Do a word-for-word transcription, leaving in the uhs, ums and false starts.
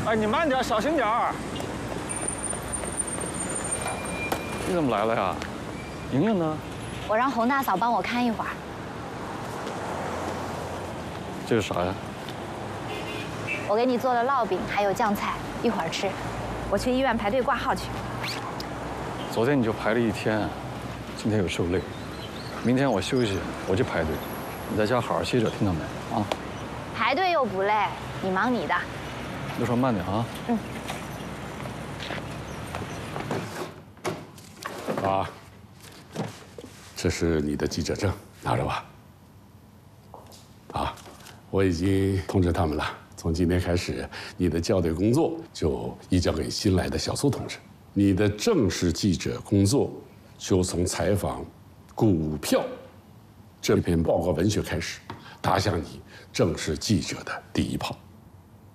哎，你慢点，小心点儿。你怎么来了呀？莹莹呢？ 我让洪大嫂帮我看一会儿。 这是啥呀？ 我给你做了烙饼，还有酱菜，一会儿吃。我去医院排队挂号去。 昨天你就排了一天，今天又受累，明天我休息，我去排队。你在家好好歇着，听到没？啊。 排队又不累，你忙你的。 路上慢点啊。嗯。 啊，这是你的记者证，拿着吧。啊，我已经通知他们了，从今天开始，你的校对工作就移交给新来的小苏同志。你的正式记者工作就从采访股票这篇报告文学开始，打响你正式记者的第一炮。